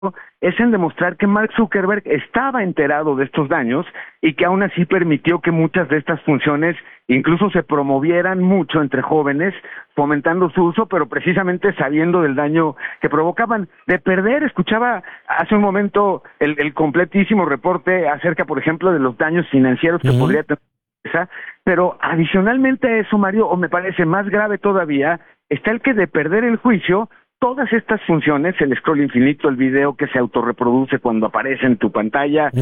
es en demostrar que Mark Zuckerberg estaba enterado de estos daños y que aún así permitió que muchas de estas funciones incluso se promovieran mucho entre jóvenes, fomentando su uso, pero precisamente sabiendo del daño que provocaban. De perder, escuchaba hace un momento el completísimo reporte acerca, por ejemplo, de los daños financieros que podría tener, pero adicionalmente a eso, Mario, o me parece más grave todavía, está el que de perder el juicio, todas estas funciones, el scroll infinito, el video que se autorreproduce cuando aparece en tu pantalla,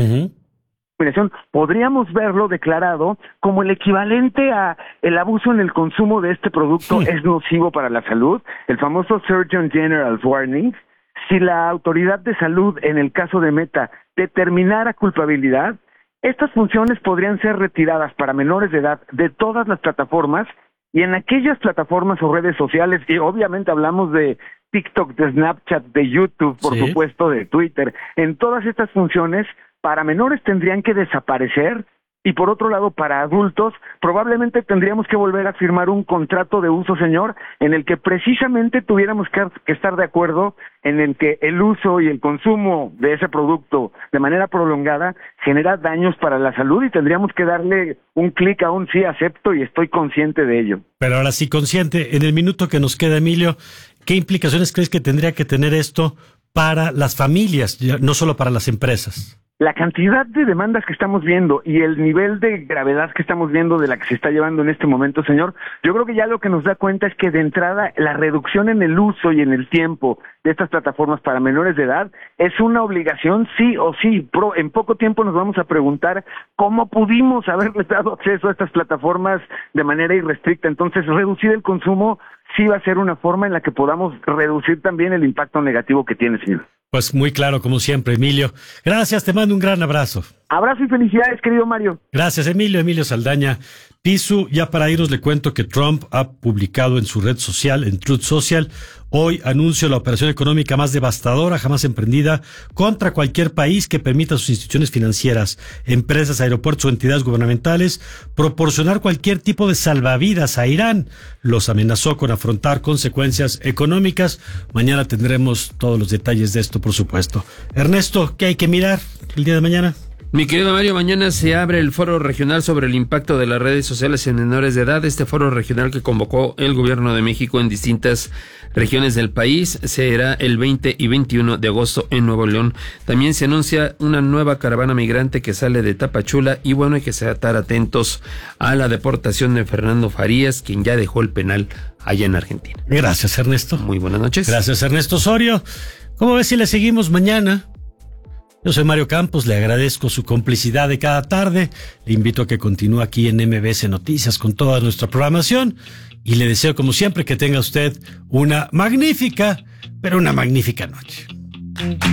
podríamos verlo declarado como el equivalente a el abuso en el consumo de este producto es nocivo para la salud, el famoso Surgeon General's Warning. Si la autoridad de salud, en el caso de Meta, determinara culpabilidad, estas funciones podrían ser retiradas para menores de edad de todas las plataformas y en aquellas plataformas o redes sociales, y obviamente hablamos de TikTok, de Snapchat, de YouTube, por supuesto, de Twitter, en todas estas funciones, para menores tendrían que desaparecer y por otro lado, para adultos, probablemente tendríamos que volver a firmar un contrato de uso, señor, en el que precisamente tuviéramos que estar de acuerdo en el que el uso y el consumo de ese producto de manera prolongada genera daños para la salud y tendríamos que darle un clic a un sí acepto y estoy consciente de ello. Pero ahora sí, consciente, en el minuto que nos queda, Emilio, ¿qué implicaciones crees que tendría que tener esto para las familias, no solo para las empresas? La cantidad de demandas que estamos viendo y el nivel de gravedad que estamos viendo de la que se está llevando en este momento, señor, yo creo que ya lo que nos da cuenta es que de entrada la reducción en el uso y en el tiempo de estas plataformas para menores de edad es una obligación sí o sí. En poco tiempo nos vamos a preguntar cómo pudimos haberles dado acceso a estas plataformas de manera irrestricta. Entonces, reducir el consumo sí va a ser una forma en la que podamos reducir también el impacto negativo que tiene, señor. Pues muy claro, como siempre, Emilio. Gracias, te mando un gran abrazo. Abrazo y felicidades, querido Mario. Gracias, Emilio Saldaña. Pisu, ya para irnos le cuento que Trump ha publicado en su red social, en Truth Social, hoy anunció la operación económica más devastadora jamás emprendida contra cualquier país que permita a sus instituciones financieras, empresas, aeropuertos o entidades gubernamentales proporcionar cualquier tipo de salvavidas a Irán. Los amenazó con afrontar consecuencias económicas. Mañana tendremos todos los detalles de esto, por supuesto. Ernesto, ¿qué hay que mirar el día de mañana? Mi querido Mario, mañana se abre el foro regional sobre el impacto de las redes sociales en menores de edad. Este foro regional que convocó el gobierno de México en distintas regiones del país será el 20 y 21 de agosto en Nuevo León. También se anuncia una nueva caravana migrante que sale de Tapachula y bueno, hay que estar atentos a la deportación de Fernando Farías, quien ya dejó el penal allá en Argentina. Gracias, Ernesto. Muy buenas noches. Gracias, Ernesto Osorio. ¿Cómo ves si le seguimos mañana? Yo soy Mario Campos, le agradezco su complicidad de cada tarde, le invito a que continúe aquí en MBS Noticias con toda nuestra programación y le deseo como siempre que tenga usted una magnífica noche.